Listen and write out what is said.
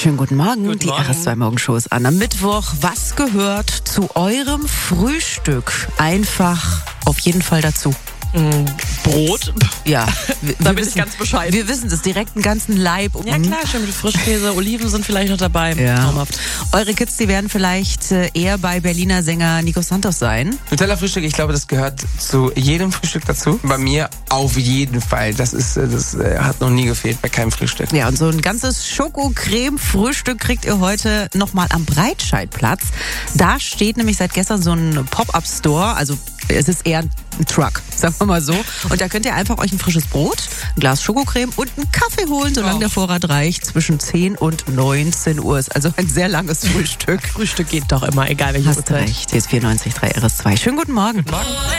Schönen guten Morgen. Guten Die Morgen. RS2 Morgenshow ist an. Am Mittwoch, was gehört zu eurem Frühstück? Einfach auf jeden Fall dazu. Brot. Ja, Da bin ich ganz bescheiden. Wir wissen das, direkt einen ganzen Leib. Ja klar, schön mit Frischkäse, Oliven sind vielleicht noch dabei. Ja. Traumhaft. Eure Kids, die werden vielleicht eher bei Berliner Sänger Nico Santos sein. Nutella-Frühstück, ich glaube, das gehört zu jedem Frühstück dazu. Bei mir auf jeden Fall. Das hat noch nie gefehlt bei keinem Frühstück. Ja, und so ein ganzes Schoko-Creme-Frühstück kriegt ihr heute nochmal am Breitscheidplatz. Da steht nämlich seit gestern so ein Pop-Up-Store, also es ist eher ein Truck, sagen wir mal so. Und da könnt ihr einfach euch ein frisches Brot, ein Glas Schokocreme und einen Kaffee holen, solange der Vorrat reicht. Zwischen 10 und 19 Uhr ist also ein sehr langes Frühstück. Frühstück geht doch immer, egal welche Hast Uhrzeit. recht. Hier ist 94.3 RS2. Schönen guten Morgen. Morgen.